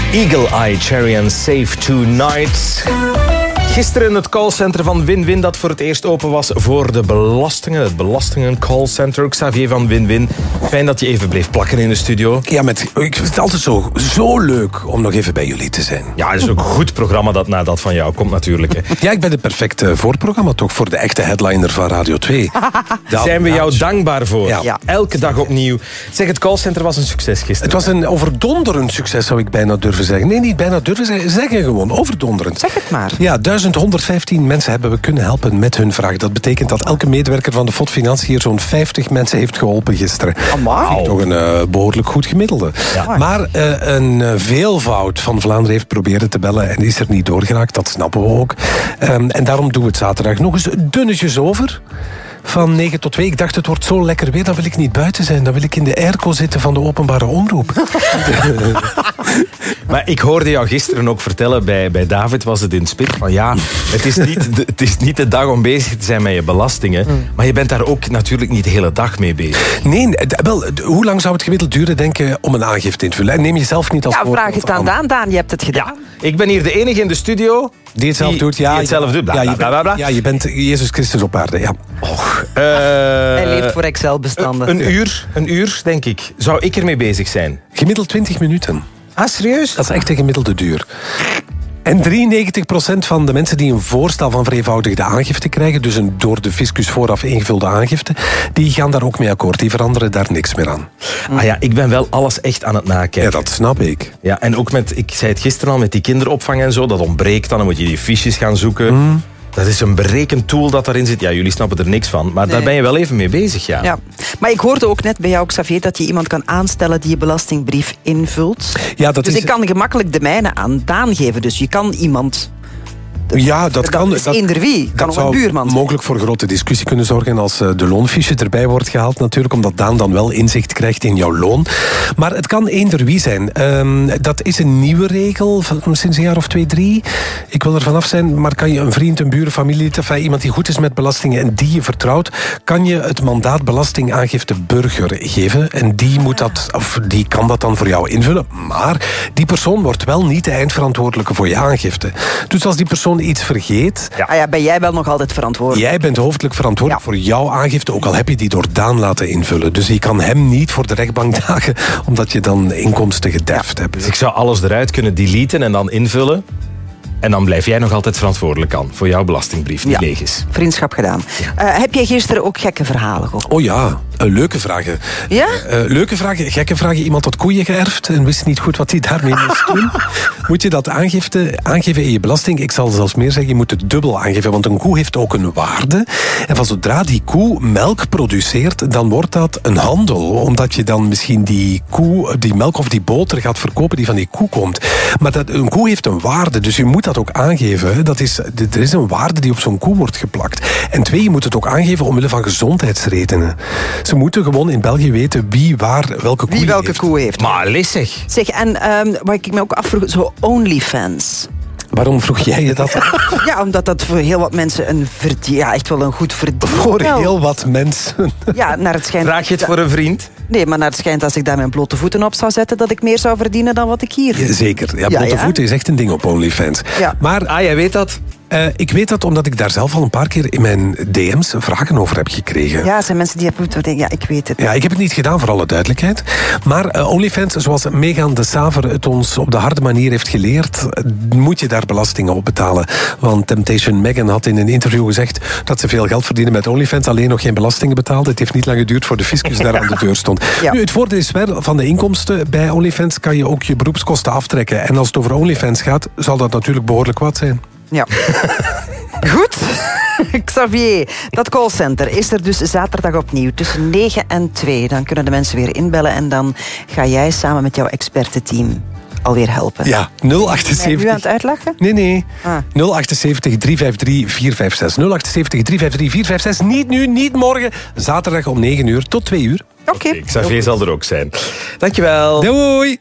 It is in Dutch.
Eagle Eye Cherry and Save Tonight. Gisteren het callcenter van Win-Win dat voor het eerst open was voor de belastingen. Het belastingen-callcenter. Xavier van Win-Win. Fijn dat je even bleef plakken in de studio. Ja, ik vind het altijd zo leuk om nog even bij jullie te zijn. Ja, het is ook een goed programma dat na dat van jou komt natuurlijk. Hè. Ja, ik ben het perfecte voorprogramma toch voor de echte headliner van Radio 2. Daar zijn we jou dankbaar voor. Ja. Elke dag opnieuw. Zeg, het callcenter was een succes gisteren. Het was een overdonderend succes, zou ik bijna durven zeggen. Nee, niet bijna durven zeggen. Zeggen gewoon, overdonderend. Zeg het maar. Ja, 1115 mensen hebben we kunnen helpen met hun vraag. Dat betekent dat elke medewerker van de FOD Financiën zo'n 50 mensen heeft geholpen gisteren. Amai. Toch een behoorlijk goed gemiddelde. Ja. Maar een veelvoud van Vlaanderen heeft proberen te bellen en is er niet doorgeraakt. Dat snappen we ook. En daarom doen we het zaterdag nog eens dunnetjes over. Van 9 tot 2. Ik dacht, het wordt zo lekker weer, dan wil ik niet buiten zijn. Dan wil ik in de airco zitten van de openbare omroep. Maar ik hoorde jou gisteren ook vertellen, bij David was het in het spit, van ja, het is niet de dag om bezig te zijn met je belastingen, maar je bent daar ook natuurlijk niet de hele dag mee bezig. Nee, hoe lang zou het gemiddeld duren, denk je, om een aangifte in te vullen? En neem jezelf niet als voorbeeld. Vraag het aan Daan. Daan, je hebt het gedaan. Ja, ik ben hier de enige in de studio die het zelf doet. Ja, die het zelf doet. Bla, bla, bla. Ja, je bent Jezus Christus op aarde. Ja. Hij leeft voor Excel-bestanden. Een uur, denk ik, zou ik ermee bezig zijn. Gemiddeld 20 minuten. Ah, serieus? Dat is echt de gemiddelde duur. En 93% van de mensen die een voorstel van vereenvoudigde aangifte krijgen, dus een door de fiscus vooraf ingevulde aangifte, die gaan daar ook mee akkoord. Die veranderen daar niks meer aan. Ah ja, ik ben wel alles echt aan het nakijken. Ja, dat snap ik. Ja, en ook ik zei het gisteren al, met die kinderopvang en zo, dat ontbreekt dan moet je die fiches gaan zoeken. Dat is een berekentool dat daarin zit. Ja, jullie snappen er niks van, maar daar ben je wel even mee bezig, ja. Ja. Maar ik hoorde ook net bij jou, Xavier, dat je iemand kan aanstellen die je belastingbrief invult. Ja, dus ik kan gemakkelijk de mijne aan Daan geven. Dus je kan iemand... Ja, dat kan. Dat is eender wie. Kan ook een buurman zijn. Mogelijk voor grote discussie kunnen zorgen als de loonfiche erbij wordt gehaald natuurlijk, omdat Daan dan wel inzicht krijgt in jouw loon. Maar het kan eender wie zijn. Dat is een nieuwe regel van sinds een jaar of 2, 3. Ik wil er vanaf zijn, maar kan je een vriend, een buur, familielid, iemand die goed is met belastingen en die je vertrouwt, kan je het mandaat belastingaangifte burger geven en die kan dat dan voor jou invullen. Maar die persoon wordt wel niet de eindverantwoordelijke voor je aangifte. Dus als die persoon iets vergeet... Ja, ben jij wel nog altijd verantwoordelijk? Jij bent hoofdelijk verantwoordelijk voor jouw aangifte, ook al heb je die door Daan laten invullen. Dus je kan hem niet voor de rechtbank dagen, omdat je dan inkomsten gederfd hebt. Dus ik zou alles eruit kunnen deleten en dan invullen. En dan blijf jij nog altijd verantwoordelijk aan voor jouw belastingbrief die leeg is. Vriendschap gedaan. Heb jij gisteren ook gekke verhalen gehoord? Oh ja, leuke vragen. Ja? Leuke vragen, gekke vragen. Iemand had koeien geërfd en wist niet goed wat hij daarmee moest doen. Moet je dat aangeven in je belasting? Ik zal zelfs meer zeggen, je moet het dubbel aangeven, want een koe heeft ook een waarde. En van zodra die koe melk produceert, dan wordt dat een handel. Omdat je dan misschien die melk of die boter gaat verkopen die van die koe komt. Maar een koe heeft een waarde, dus je moet dat ook aangeven. Er is een waarde die op zo'n koe wordt geplakt. En 2, je moet het ook aangeven omwille van gezondheidsredenen. Ze moeten gewoon in België weten wie welke koe heeft. Maar lissig. Zeg, en wat ik me ook afvroeg, zo OnlyFans. Waarom vroeg jij je dat? Ja, omdat dat voor heel wat mensen echt wel een goed verdien. Voor heel wat mensen? Ja, naar het schijnt... Vraag je het voor een vriend? Nee, maar naar het schijnt als ik daar mijn blote voeten op zou zetten, dat ik meer zou verdienen dan wat ik hier verdien. Zeker. Ja, blote voeten is echt een ding op OnlyFans. Ja. Maar, jij weet dat? Ik weet dat omdat ik daar zelf al een paar keer in mijn DM's vragen over heb gekregen. Ja, er zijn mensen die hebben denken, ja, ik weet het. Ja, ik heb het niet gedaan, voor alle duidelijkheid. Maar OnlyFans, zoals Megan de Saver het ons op de harde manier heeft geleerd, moet je daar belastingen op betalen. Want Temptation Megan had in een interview gezegd dat ze veel geld verdienen met OnlyFans, alleen nog geen belastingen betaalde. Het heeft niet lang geduurd voor de fiscus daar aan de deur stond. Ja. Nu, het voordeel is wel, van de inkomsten bij OnlyFans kan je ook je beroepskosten aftrekken. En als het over OnlyFans gaat, zal dat natuurlijk behoorlijk wat zijn. Ja. Goed. Xavier, dat callcenter is er dus zaterdag opnieuw tussen 9 en 2. Dan kunnen de mensen weer inbellen en dan ga jij samen met jouw expertenteam alweer helpen. Ja, 078... Ben je nu aan het uitlachen? Nee. 078 353 456. 078 353 456. Niet nu, niet morgen. Zaterdag om 9 uur tot 2 uur. Oké. Xavier zal er ook zijn. Dankjewel. Doei.